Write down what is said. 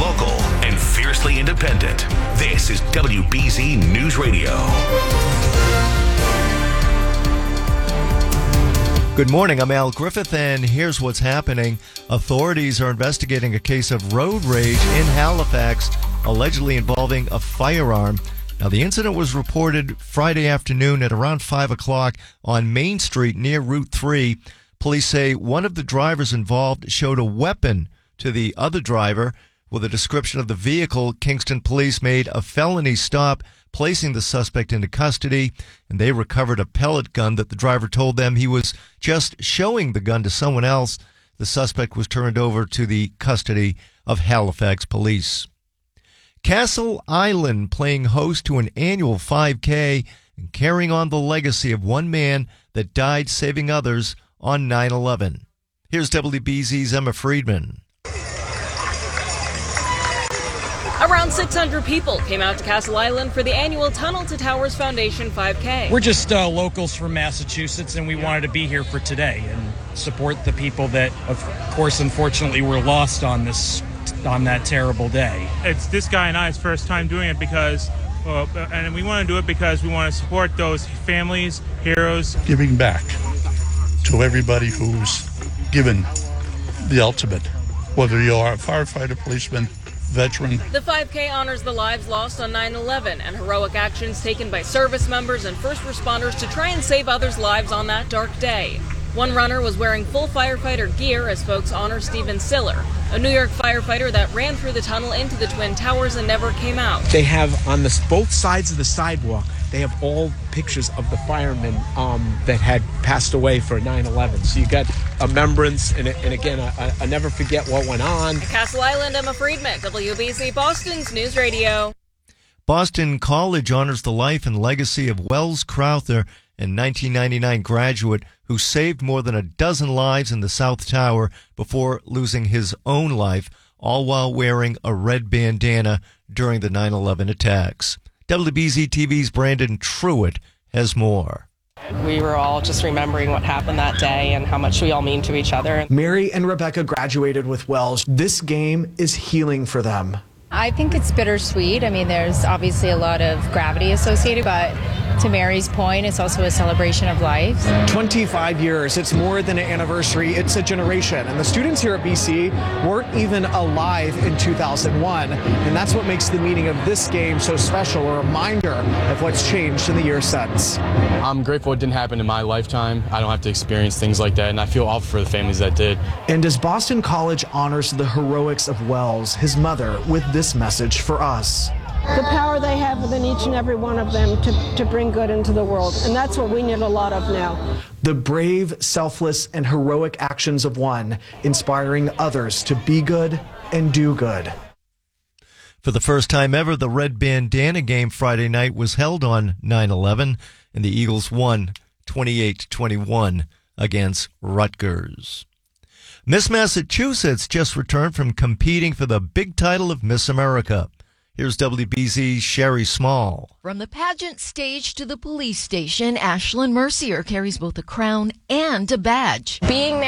local, and fiercely independent. This is WBZ News Radio. Good morning, I'm Al Griffith, and here's what's happening. Authorities are investigating a case of road rage in Halifax, allegedly involving a firearm. Now, the incident was reported Friday afternoon at around 5 o'clock on Main Street near Route 3. Police say one of the drivers involved showed a weapon to the other driver. With a description of the vehicle, Kingston police made a felony stop, placing the suspect into custody, and they recovered a pellet gun that the driver told them he was just showing the gun to someone else. The suspect was turned over to the custody of Halifax police. Castle Island playing host to an annual 5K and carrying on the legacy of one man that died saving others on 9/11. Here's WBZ's Emma Friedman. Around 600 people came out to Castle Island for the annual Tunnel to Towers Foundation 5K. We're just locals from Massachusetts, and we wanted to be here for today and support the people that, of course, unfortunately were lost on that terrible day. It's this guy and I's first time doing it because, and we want to do it because we want to support those families, heroes. Giving back to everybody who's given the ultimate, whether you are a firefighter, policeman, veteran. The 5K honors the lives lost on 9/11 and heroic actions taken by service members and first responders to try and save others' lives on that dark day. One runner was wearing full firefighter gear as folks honor Stephen Siller, a New York firefighter that ran through the tunnel into the Twin Towers and never came out. They have on both sides of the sidewalk, they have all pictures of the firemen that had passed away for 9/11. So you got a remembrance, and again, I never forget what went on. At Castle Island, Emma Friedman, WBZ Boston's News Radio. Boston College honors the life and legacy of Wells Crowther, a 1999 graduate who saved more than a dozen lives in the South Tower before losing his own life, all while wearing a red bandana during the 9/11 attacks. WBZ TV's Brandon Truitt has more. We were all just remembering what happened that day and how much we all mean to each other. Mary and Rebecca graduated with Wells. This game is healing for them. I think it's bittersweet. I mean, there's obviously a lot of gravity associated, but to Mary's point, it's also a celebration of life. 25 years, it's more than an anniversary, it's a generation. And the students here at BC weren't even alive in 2001. And that's what makes the meaning of this game so special, a reminder of what's changed in the years since. I'm grateful it didn't happen in my lifetime. I don't have to experience things like that, and I feel awful for the families that did. And as Boston College honors the heroics of Wells, his mother, with this message for us. The power they have within each and every one of them to bring good into the world. And that's what we need a lot of now. The brave, selfless, and heroic actions of one, inspiring others to be good and do good. For the first time ever, the Red Bandana game Friday night was held on 9/11, and the Eagles won 28-21 against Rutgers. Miss Massachusetts just returned from competing for the big title of Miss America. Here's WBZ's Sherry Small. From the pageant stage to the police station, Ashlyn Mercier carries both a crown and a badge. Being